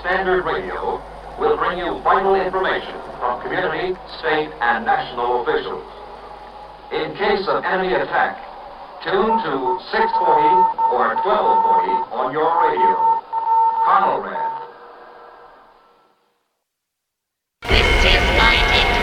Standard Radio will bring you vital information from community, state, and national officials. In case of enemy attack, tune to 640 or 1240 on your radio. Conelrad,